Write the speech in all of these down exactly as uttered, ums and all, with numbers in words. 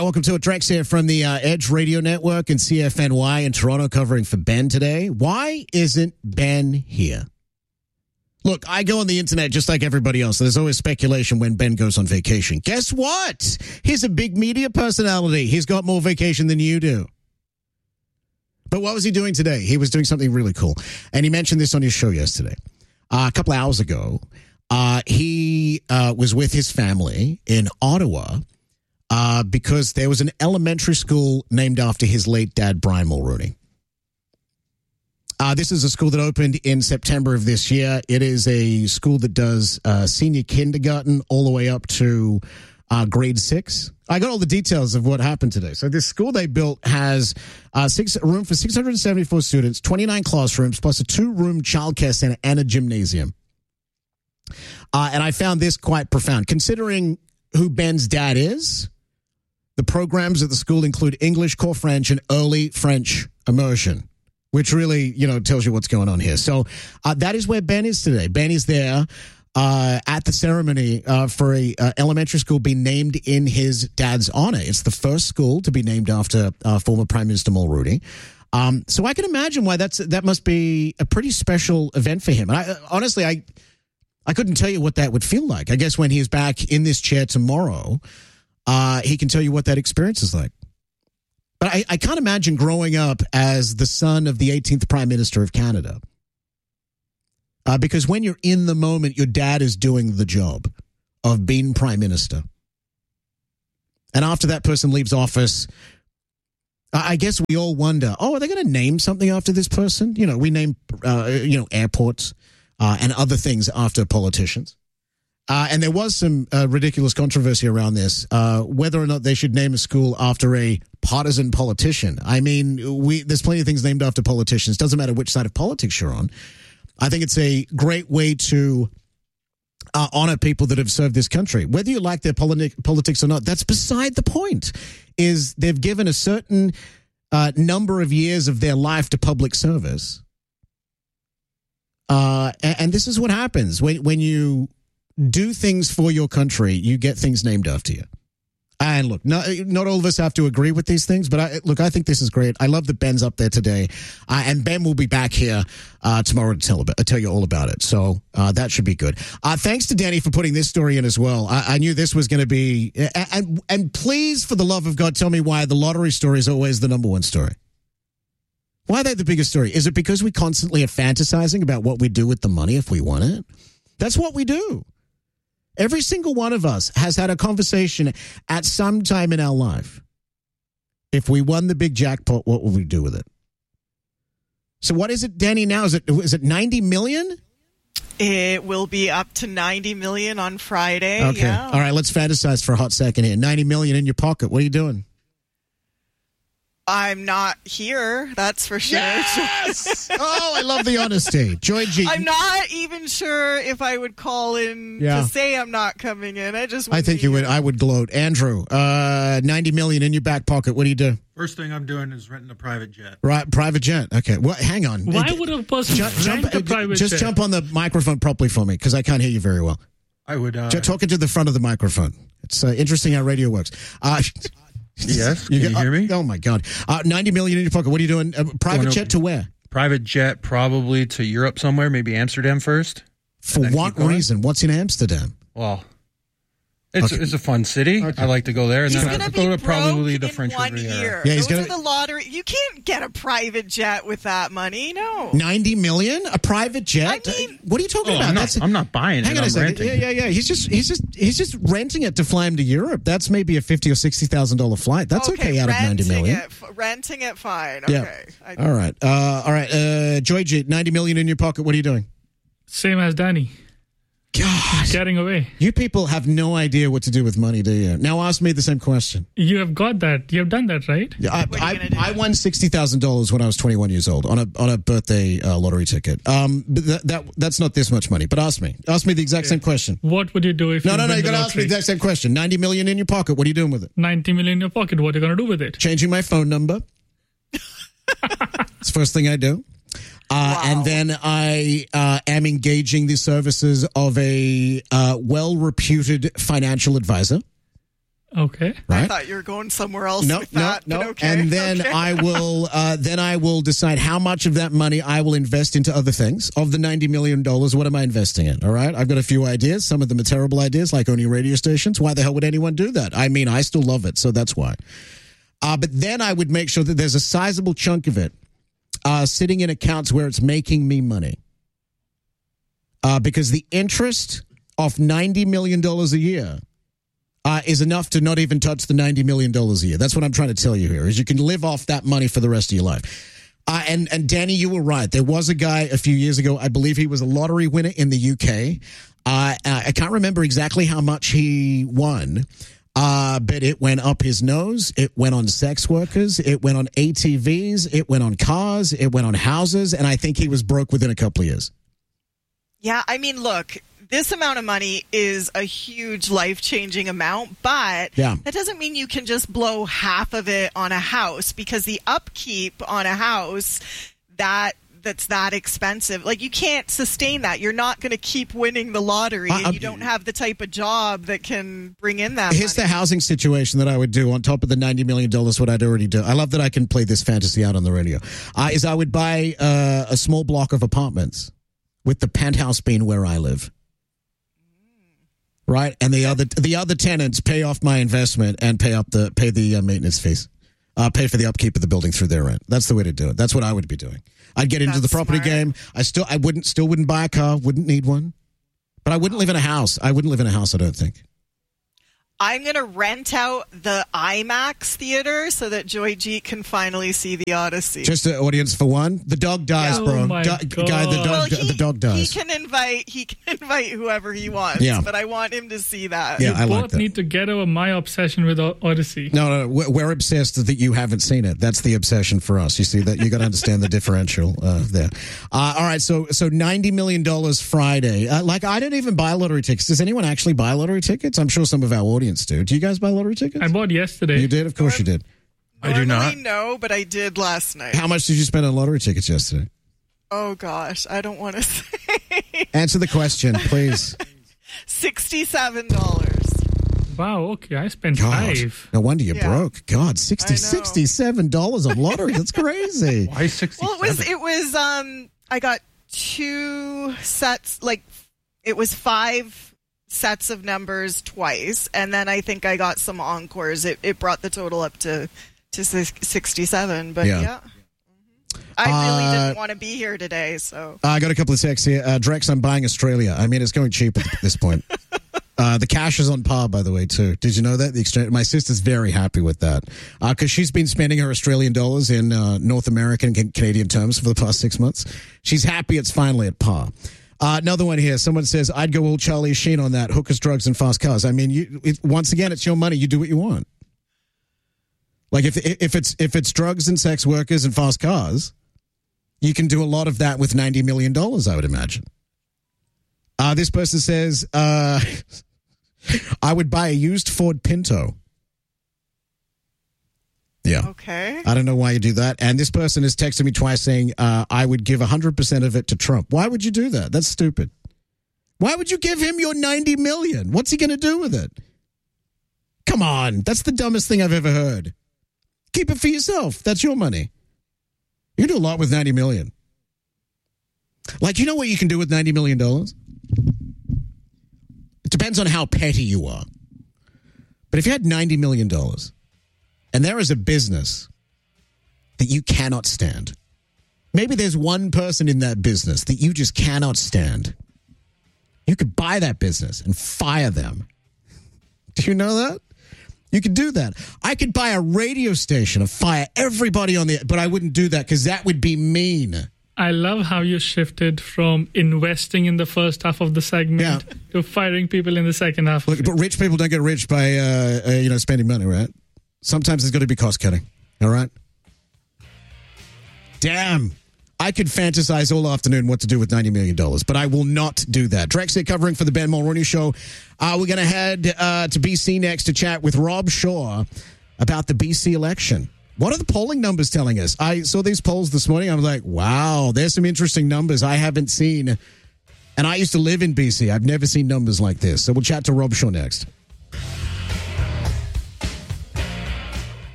right, welcome to it. Drex here from the uh, Edge Radio Network and C F N Y in Toronto covering for Ben today. Why isn't Ben here? Look, I go on the internet just like everybody else. There's always speculation when Ben goes on vacation. Guess what? He's a big media personality. He's got more vacation than you do. But what was he doing today? He was doing something really cool. And he mentioned this on his show yesterday. Uh, a couple of hours ago, uh, he uh, was with his family in Ottawa uh, because there was an elementary school named after his late dad, Brian Mulrooney. Uh, this is a school that opened in September of this year. It is a school that does uh, senior kindergarten all the way up to uh, grade six. I got all the details of what happened today. So this school they built has uh, six room for six hundred seventy-four students, twenty-nine classrooms, plus a two-room childcare center and a gymnasium. Uh, and I found this quite profound. Considering who Ben's dad is, the programs at the school include English, core French, and early French immersion, which really, you know, tells you what's going on here. So uh, that is where Ben is today. Ben is there uh, at the ceremony uh, for a uh, elementary school being named in his dad's honor. It's the first school to be named after uh, former Prime Minister Mulrooney. Um, so I can imagine why that's that must be a pretty special event for him. And I, honestly, I I couldn't tell you what that would feel like. I guess when he's back in this chair tomorrow, uh, he can tell you what that experience is like. But I, I can't imagine growing up as the son of the eighteenth Prime Minister of Canada. Uh, because when you're in the moment, your dad is doing the job of being Prime Minister. And after that person leaves office, I guess we all wonder, oh, are they going to name something after this person? You know, we name, uh, you know, airports uh, and other things after politicians. Uh, and there was some uh, ridiculous controversy around this, uh, whether or not they should name a school after a partisan politician. I mean, we there's plenty of things named after politicians. Doesn't matter which side of politics you're on. I think it's a great way to uh, honor people that have served this country. Whether you like their politi- politics or not, that's beside the point. Is they've given a certain uh, number of years of their life to public service. Uh, and, and this is what happens when when you do things for your country, you get things named after you. And look, not, not all of us have to agree with these things, but I, look, I think this is great. I love that Ben's up there today. Uh, and Ben will be back here uh, tomorrow to tell, about, tell you all about it. So uh, that should be good. Uh, thanks to Danny for putting this story in as well. I, I knew this was going to be... And, and please, for the love of God, tell me why the lottery story is always the number one story. Why are they the biggest story? Is it because we constantly are fantasizing about what we do with the money if we want it? That's what we do. Every single one of us has had a conversation at some time in our life. If we won the big jackpot, what would we do with it? So what is it, Danny, now? Is it is it ninety million? It will be up to ninety million on Friday. Okay. Yeah. All right, let's fantasize for a hot second here. ninety million in your pocket. What are you doing? I'm not here, that's for sure. Yes! Oh, I love the honesty. Joy G. I'm not even sure if I would call in yeah. to say I'm not coming in. I just I think you would. I would gloat. Andrew, uh, ninety million in your back pocket. What do you do? First thing I'm doing is renting a private jet. Right, private jet. Okay. Well, hang on. Why would a person jump, rent jump, a private just jet? Just jump on the microphone properly for me because I can't hear you very well. I would. Uh, just talking to the front of the microphone. It's uh, interesting how radio works. Uh, Yes, can you, you hear me? Oh, my God. Uh, ninety million in your pocket. What are you doing? A private Going jet to where? Private jet probably to Europe somewhere, maybe Amsterdam first. For what reason? What's in Amsterdam? Well, it's okay. it's a fun city. Okay. I like to go there. And he's then going to go be to probably broke the in French one Riviera. year. Yeah, he's Those gonna... are the lottery. You can't get a private jet with that money. No. ninety million? A private jet? I mean, what are you talking Oh, about? I'm, not, That's I'm not buying Hang it. on I'm a second. renting. Yeah, yeah, yeah. He's just he's just he's just renting it to fly him to Europe. That's maybe a fifty or sixty thousand dollar flight. That's okay, okay out of ninety million. It, renting it, fine. Yeah. Okay. I, all right. Uh, all right. Uh, Joy G, ninety million in your pocket. What are you doing? Same as Danny. God, getting away. You people have no idea what to do with money, do you? Now ask me the same question. You have got that. You have done that, right? Yeah, I, I, I won sixty thousand dollars when I was twenty-one years old on a on a birthday uh, lottery ticket. Um, but that, that that's not this much money. But ask me, ask me the exact same question. What would you do if? No, you no, no. win You the got to ask me lottery? the exact same question. Ninety million in your pocket. What are you doing with it? Ninety million in your pocket. What are you going to do with it? Changing my phone number. It's the first thing I do. Uh, wow. And then I uh, am engaging the services of a uh, well-reputed financial advisor. Okay. Right? I thought you were going somewhere else No, with no, that. no. but okay, And then okay. I will, uh, then I will decide how much of that money I will invest into other things. Of the ninety million dollars, what am I investing in? All right. I've got a few ideas. Some of them are terrible ideas, like owning radio stations. Why the hell would anyone do that? I mean, I still love it, so that's why. Uh, but then I would make sure that there's a sizable chunk of it uh, sitting in accounts where it's making me money. Uh, because the interest of ninety million dollars a year Uh, is enough to not even touch the ninety million dollars a year. That's what I'm trying to tell you here, is you can live off that money for the rest of your life. Uh, and, and Danny, you were right. There was a guy a few years ago, I believe he was a lottery winner in the U K. Uh, I can't remember exactly how much he won, uh, but it went up his nose. It went on sex workers. It went on A T Vs. It went on cars. It went on houses. And I think he was broke within a couple of years. Yeah, I mean, look, this amount of money is a huge life-changing amount, but Yeah. that doesn't mean you can just blow half of it on a house, because the upkeep on a house, that that's that expensive. Like, you can't sustain that. You're not going to keep winning the lottery, Uh, and you don't have the type of job that can bring in that Here's money. the housing situation that I would do on top of the ninety million dollars, what I'd already do. I love that I can play this fantasy out on the radio. Uh, is I would buy uh, a small block of apartments, with the penthouse being where I live. Right? And the other the other tenants pay off my investment and pay up the pay the uh, maintenance fees. Uh, pay for the upkeep of the building through their rent. That's the way to do it. That's what I would be doing. I'd get into That's the property smart. game. I still I wouldn't still wouldn't buy a car, wouldn't need one. But I wouldn't live in a house. I wouldn't live in a house, I don't think. I'm going to rent out the IMAX theater so that Joy G can finally see the Odyssey. Just an audience for one. The dog dies, Yeah. bro. Oh my Do- God. Guy, the dog well, he, the dog dies. He can invite he can invite whoever he wants, Yeah. but I want him to see that. Yeah, I like Both that. need to get over my obsession with O- Odyssey. No, no, we're we're obsessed that you haven't seen it. That's the obsession for us. You see that? You got to understand the differential uh, there. Uh, all right, so so ninety million dollars Friday. Uh, like, I don't even buy lottery tickets. Does anyone actually buy lottery tickets? I'm sure some of our audience do. Do you guys buy lottery tickets? I bought yesterday. You did? Of course you did. I do not. Normally, no, but I did last night. How much did you spend on lottery tickets yesterday? Oh gosh, I don't want to say. Answer the question, please. Sixty-seven dollars. Wow, okay. I spent God, five. no wonder you Yeah. broke. God, sixty, I know. sixty-seven dollars of lottery. That's crazy. Why sixty-seven? Well, it was it was um I got two sets, like it was five sets of numbers twice, and then I think I got some encores. It it brought the total up to to sixty-seven. But Yeah. yeah, I really Uh, didn't want to be here today, so. I got a couple of texts here. Uh, Drex, I'm buying Australia. I mean, it's going cheap at this point. Uh, the cash is on par, by the way, too. Did you know that? The exchange. My sister's very happy with that because uh, she's been spending her Australian dollars in uh, North American and Canadian terms for the past six months. She's happy it's finally at par. Uh, another one here. Someone says, I'd go all Charlie Sheen on that. Hookers, drugs, and fast cars. I mean, you, it, once again, it's your money. You do what you want. Like, if if it's if it's drugs and sex workers and fast cars, you can do a lot of that with ninety million dollars, I would imagine. Uh, this person says, uh, I would buy a used Ford Pinto. Yeah. Okay. I don't know why you do that. And this person has texted me twice saying, uh, I would give one hundred percent of it to Trump. Why would you do that? That's stupid. Why would you give him your ninety million dollars? What's he going to do with it? Come on. That's the dumbest thing I've ever heard. Keep it for yourself. That's your money. You can do a lot with ninety million dollars. Like, you know what you can do with ninety million dollars? It depends on how petty you are. But if you had ninety million dollars and there is a business that you cannot stand, maybe there's one person in that business that you just cannot stand, you could buy that business and fire them. Do you know that? You could do that. I could buy a radio station and fire everybody on the, but I wouldn't do that because that would be mean. I love how you shifted from investing in the first half of the segment Yeah. to firing people in the second half. Look, but rich people don't get rich by, uh, uh, you know, spending money, right? Sometimes there's got to be cost cutting. All right? Damn. I could fantasize all afternoon what to do with ninety million dollars, but I will not do that. Drex here covering for the Ben Mulroney Show. Uh, we're going to head uh, to B C next to chat with Rob Shaw about the B C election. What are the polling numbers telling us? I saw these polls this morning. I was like, wow, there's some interesting numbers I haven't seen. And I used to live in B C. I've never seen numbers like this. So we'll chat to Rob Shaw next.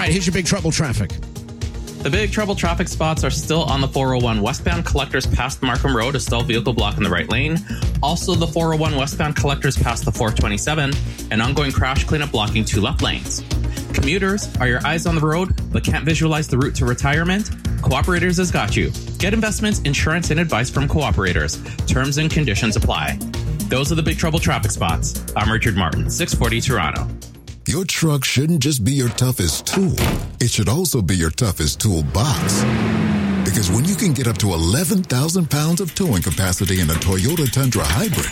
right, here's your Big Trouble traffic. The Big Trouble traffic spots are still on the four oh one westbound collectors past Markham Road, a stalled vehicle blocking the right lane. Also, the four oh one westbound collectors past the four twenty-seven, an ongoing crash cleanup blocking two left lanes. Commuters, are your eyes on the road but can't visualize the route to retirement? Cooperators has got you. Get investments, insurance, and advice from Cooperators. Terms and conditions apply. Those are the Big Trouble traffic spots. I'm Richard Martin, six forty Toronto. Your truck shouldn't just be your toughest tool. It should also be your toughest toolbox. Because when you can get up to eleven thousand pounds of towing capacity in a Toyota Tundra Hybrid,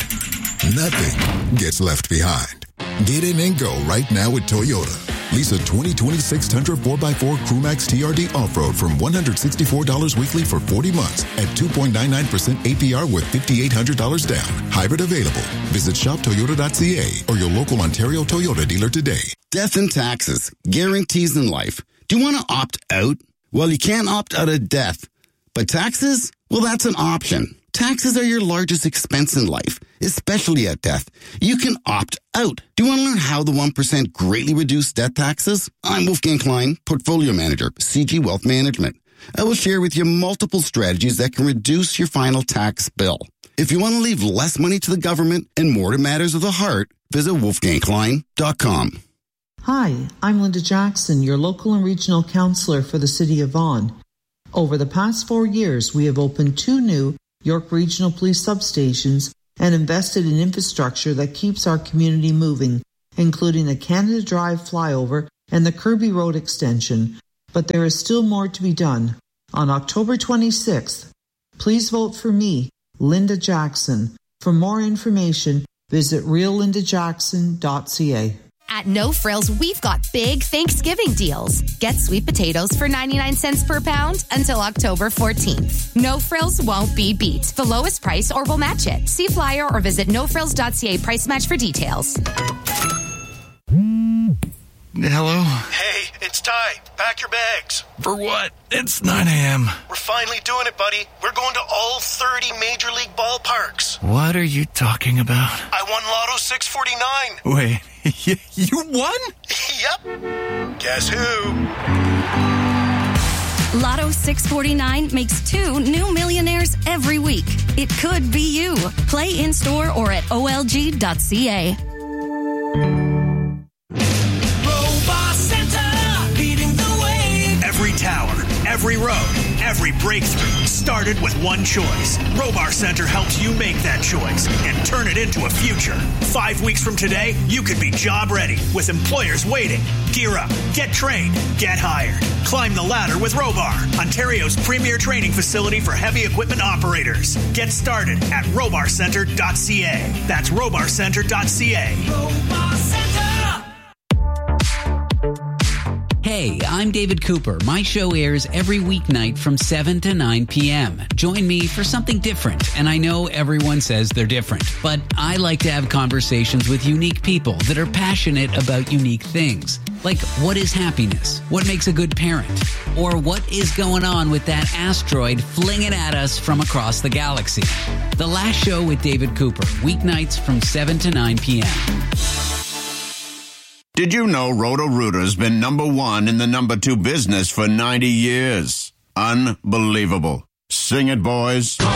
nothing gets left behind. Get in and go right now with Toyota. Lease a twenty twenty-six Tundra four by four Crewmax T R D off-road from one hundred sixty-four dollars weekly for forty months at two point nine nine percent A P R with five thousand eight hundred dollars down. Hybrid available. Visit shop toyota dot c a or your local Ontario Toyota dealer today. Death and taxes. Guarantees in life. Do you want to opt out? Well, you can't opt out of death. But taxes? Well, that's an option. Taxes are your largest expense in life, especially at death. You can opt out. Do you want to learn how the one percent greatly reduce death taxes? I'm Wolfgang Klein, Portfolio Manager, C G Wealth Management. I will share with you multiple strategies that can reduce your final tax bill. If you want to leave less money to the government and more to matters of the heart, visit wolfgang klein dot com. Hi, I'm Linda Jackson, your local and regional counselor for the City of Vaughan. Over the past four years, we have opened two new York Regional Police substations and invested in infrastructure that keeps our community moving, including the Canada Drive flyover and the Kirby Road extension. But there is still more to be done. On October twenty-sixth, please vote for me, Linda Jackson. For more information, visit real linda jackson dot c a. At No Frills, we've got big Thanksgiving deals. Get sweet potatoes for ninety-nine cents per pound until October fourteenth. No Frills won't be beat. The lowest price or we'll match it. See flyer or visit no frills dot c a price match for details. Hello? Hey, it's Ty. Pack your bags. For what? It's nine a.m. We're finally doing it, buddy. We're going to all thirty Major League ballparks. What are you talking about? I won Lotto six forty-nine. Wait, you won? Yep. Guess who? Lotto six forty-nine makes two new millionaires every week. It could be you. Play in-store or at O L G dot c a. Every tower, every road, every breakthrough started with one choice. Robar Center helps you make that choice and turn it into a future. Five weeks from today, you could be job ready with employers waiting. Gear up, get trained, get hired. Climb the ladder with Robar, Ontario's premier training facility for heavy equipment operators. Get started at robar center dot c a. That's robar center dot c a. Robar Center! Hey, I'm David Cooper. My show airs every weeknight from seven to nine p.m. Join me for something different. And I know everyone says they're different, but I like to have conversations with unique people that are passionate about unique things. Like, what is happiness? What makes a good parent? Or what is going on with that asteroid flinging at us from across the galaxy? The Last Show with David Cooper, weeknights from seven to nine p.m. Did you know Roto-Rooter's been number one in the number two business for ninety years? Unbelievable. Sing it, boys.